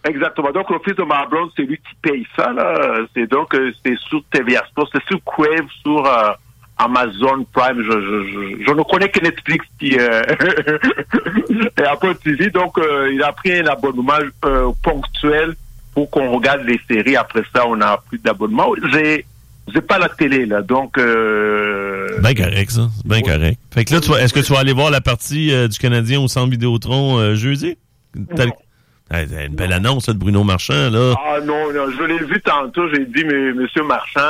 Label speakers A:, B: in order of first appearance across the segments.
A: Exactement. Donc, l'Office de Marlborough, c'est lui qui paye ça, là. C'est sur TVA Sport, c'est sur Crave, sur Amazon Prime. Je ne connais que Netflix qui et Apple TV. Donc, il a pris un abonnement ponctuel pour qu'on regarde les séries. Après ça, on n'a plus d'abonnement. J'ai pas la télé, là. Donc,
B: bien correct, ça. Bien correct. Fait que là, est-ce que tu vas aller voir la partie du Canadien au Centre Vidéotron jeudi?
A: Non.
B: Une belle annonce, là, de Bruno Marchand, là.
A: Ah non, je l'ai vu tantôt, j'ai dit, mais Monsieur Marchand,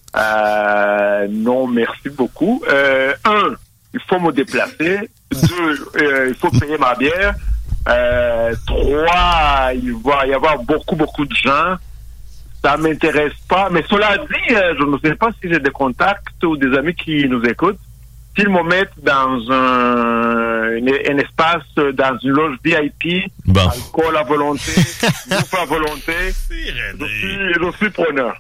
A: non, merci beaucoup. Il faut me déplacer. 2, il faut payer ma bière. 3, il va y avoir beaucoup de gens. Ça m'intéresse pas. Mais cela dit, je ne sais pas si j'ai des contacts ou des amis qui nous écoutent. S'ils me mettent dans un espace, dans une loge VIP, alcool à volonté, bouffe à volonté, je suis preneur.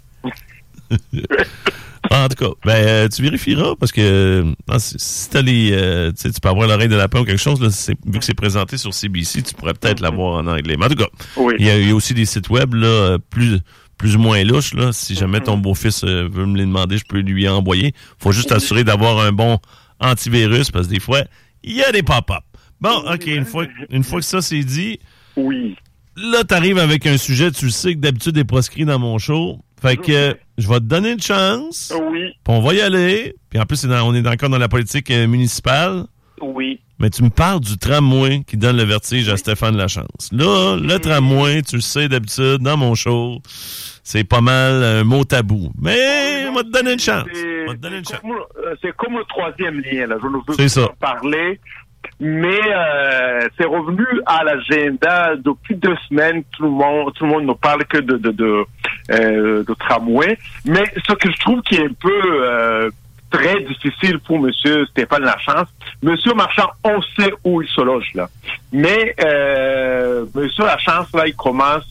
B: En tout cas, tu vérifieras parce que si t'as tu peux avoir l'oreille de lapin ou quelque chose, là, vu que c'est présenté sur CBC, tu pourrais peut-être l'avoir en anglais. Mais en tout cas, il y a aussi des sites web là, plus ou moins louches. Là, si jamais ton beau-fils veut me les demander, je peux lui envoyer. Faut juste assurer d'avoir un bon antivirus parce que des fois, il y a des pop-up. Bon, OK, une fois que ça c'est dit, là, t'arrives avec un sujet, tu le sais que d'habitude est proscrit dans mon show. Fait que je vais te donner une chance. Puis on va y aller. Puis en plus, on est encore dans la politique municipale.
A: Oui.
B: Mais tu me parles du tramway qui donne le vertige à Stéphane Lachance. Là, le tramway, tu le sais d'habitude, dans mon show, c'est pas mal un mot tabou. Mais on va te donner une chance.
A: C'est comme le troisième lien, là. Je ne veux
B: pas
A: en parler. Mais c'est revenu à l'agenda depuis 2 semaines. Tout le monde ne parle que de tramway. Mais ce que je trouve qui est un peu très difficile pour Monsieur Stéphane Lachance, Monsieur Marchand, on sait où il se loge là. Mais Monsieur Lachance là, il commence,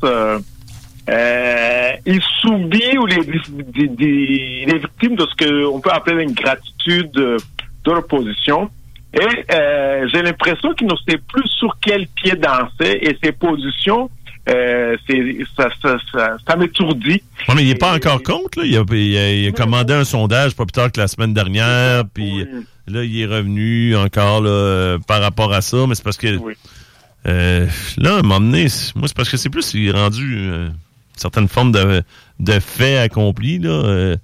A: il subit ou il est victime de ce que on peut appeler une gratitude de l'opposition. Et j'ai l'impression qu'il ne sait plus sur quel pied danser et ses positions, ça m'étourdit.
B: Non, mais il n'est pas encore contre, là. Il a commandé un sondage pas plus tard que la semaine dernière, puis là, il est revenu encore là, par rapport à ça, mais c'est parce que là, à un moment donné, moi, c'est parce que c'est plus il est rendu une certaine forme de fait accompli, là.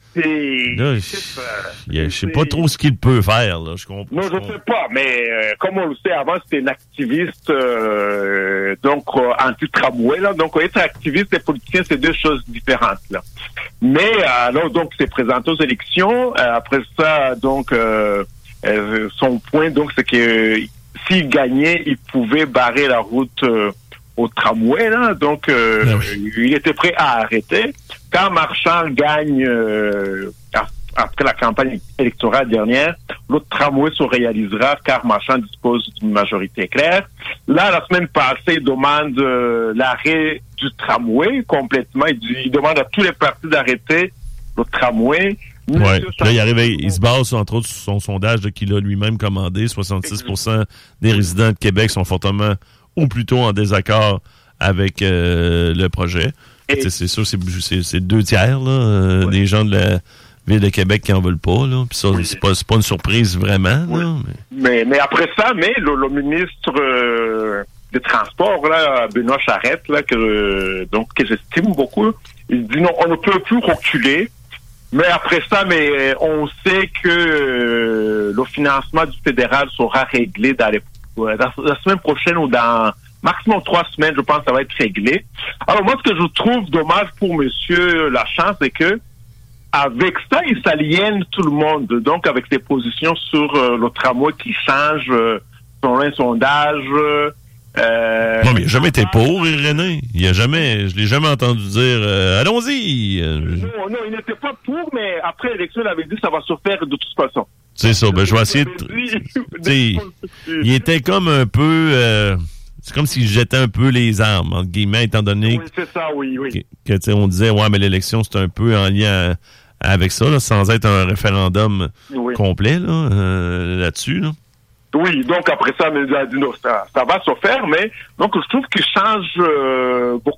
B: Je sais pas trop ce qu'il peut faire, là. Je comprends.
A: Non, je sais pas, mais comme on le sait, avant, c'était un activiste anti-tramway, là. Donc, être activiste et politicien, c'est 2 choses différentes, là. Mais alors, donc, c'est présenté aux élections. Après ça, donc, son point, donc, c'est que s'il gagnait, il pouvait barrer la route au tramway, là. Donc, il était prêt à arrêter. Quand Marchand gagne après la campagne électorale dernière, l'autre tramway se réalisera car Marchand dispose d'une majorité claire. Là, la semaine passée, il demande l'arrêt du tramway complètement. Il demande à tous les partis d'arrêter le tramway.
B: Ouais. Là, il se base entre autres sur son sondage qu'il a lui-même commandé. 66% des résidents de Québec sont fortement ou plutôt en désaccord avec le projet. C'est sûr, c'est 2 tiers là, des gens de la Ville de Québec qui en veulent pas. Là. Puis ça, c'est pas une surprise vraiment. Là,
A: mais après ça, le ministre des Transports, là, Benoît Charette, là, que j'estime beaucoup, il dit non, on ne peut plus reculer. Mais après ça, on sait que le financement du fédéral sera réglé dans la semaine prochaine ou dans maximum 3 semaines, je pense que ça va être réglé. Alors moi, ce que je trouve dommage pour Monsieur Lachance, c'est que avec ça, il s'aliène tout le monde. Donc, avec ses positions sur le tramway qui change selon un sondage.
B: Non, mais il n'a jamais été pour, René. Je l'ai jamais entendu dire allons-y.
A: Non, il n'était pas pour, mais après l'élection, il avait dit que ça va se faire de toute façon.
B: C'est ça. Je vais essayer de. Il était comme un peu. C'est comme s'il jetait un peu les armes, entre guillemets, étant donné
A: c'est ça,
B: que on disait, ouais, mais l'élection, c'est un peu en lien avec ça, là, sans être un référendum complet là-dessus. Là.
A: Oui, donc après ça, il a dit non, ça va se faire, mais donc je trouve qu'il change